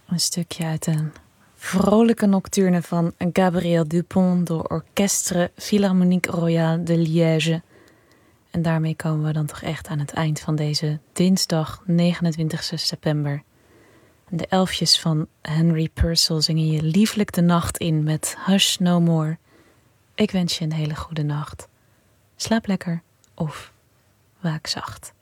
Een stukje uit een vrolijke nocturne van Gabriel Dupont door Orchestre Philharmonique Royale de Liège. En daarmee komen we dan toch echt aan het eind van deze dinsdag 29 september. En de elfjes van Henry Purcell zingen je lieflijk de nacht in met Hush No More. Ik wens je een hele goede nacht. Slaap lekker of waak zacht.